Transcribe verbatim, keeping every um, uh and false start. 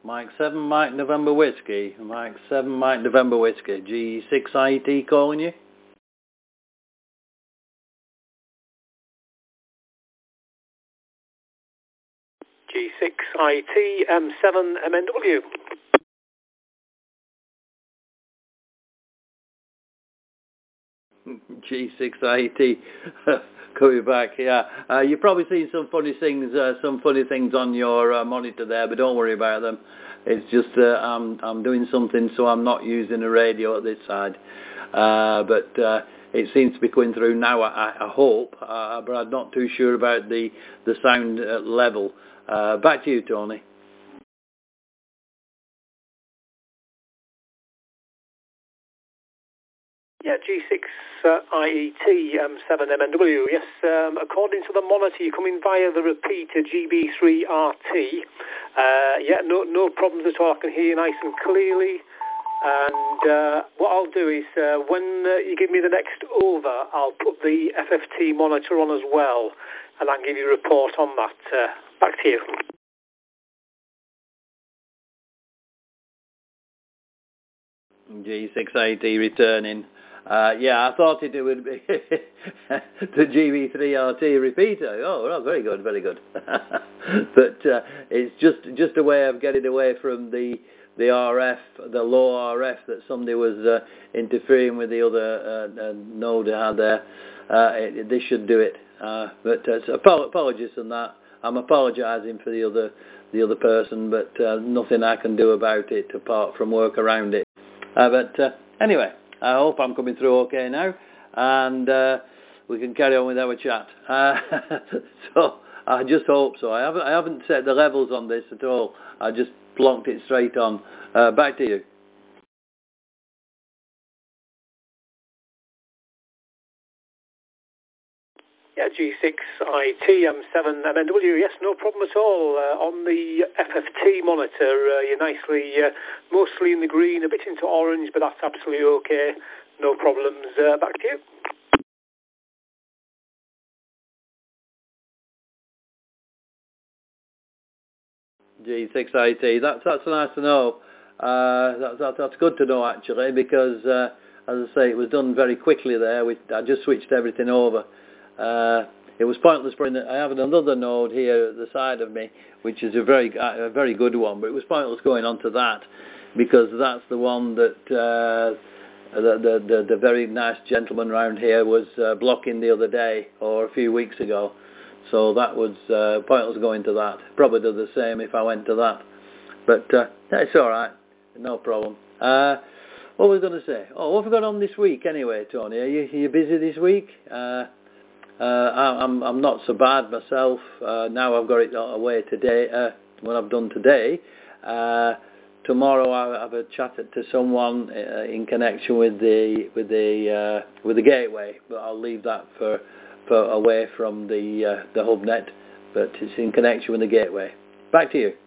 Mike seven, Mike November Whiskey. Mike seven, Mike November Whiskey. G six I T calling you. G six I T, M seven M N W. G six I T. Coming back, yeah. Uh, you've probably seen some funny things, uh, some funny things on your uh, monitor there, but don't worry about them. It's just uh, I'm I'm doing something, so I'm not using a radio at this side. Uh, but uh, it seems to be going through now. I, I hope, uh, but I'm not too sure about the the sound uh, level. Uh, back to you, Tony. Yeah, G six uh, I E T, M seven M N W. Yes, um, according to the monitor, you're coming via the repeater G B three R T. Uh, yeah, no no problems at all. I can hear you nice and clearly. And uh, what I'll do is, uh, when uh, you give me the next over, I'll put the F F T monitor on as well, and I'll give you a report on that. Uh, back to you. G six I T returning. Uh, yeah, I thought it would be the G B three R T repeater. Oh, well, very good, very good. But uh, it's just just a way of getting away from the the R F, the low R F that somebody was uh, interfering with the other uh, uh, node I had there. Uh, it, they should do it. Uh, but uh, so apologies on that. I'm apologising for the other the other person, but uh, nothing I can do about it apart from work around it. Uh, but uh, anyway, I hope I'm coming through okay now, and uh, we can carry on with our chat. Uh, so I just hope so. I haven't I haven't set the levels on this at all. I just plonked it straight on. Uh, back to you. Yeah, G six I T, M seven M N W, yes, no problem at all. Uh, on the F F T monitor, uh, you're nicely, uh, mostly in the green, a bit into orange, but that's absolutely okay. No problems. Uh, back to you. G six I T, that's, that's nice to know. Uh, that, that, that's good to know, actually, because, uh, as I say, it was done very quickly there. We, I just switched everything over. Uh, it was pointless putting it. I have another node here at the side of me, which is a very a very good one, but it was pointless going onto that because that's the one that uh, the, the, the, the very nice gentleman around here was uh, blocking the other day or a few weeks ago. So that was uh, pointless going to that. Probably do the same if I went to that. But uh, it's all right, no problem. Uh, what was I going to say? Oh, what have we got on this week anyway, Tony? Are you, are you busy this week? Uh, Uh, I'm I'm not so bad myself. Uh, now I've got it away today. Uh, what I've done today. Uh, tomorrow I'll have a chat to someone uh, in connection with the with the uh, with the gateway, but I'll leave that for for away from the uh, the hubnet. But it's in connection with the gateway. Back to you.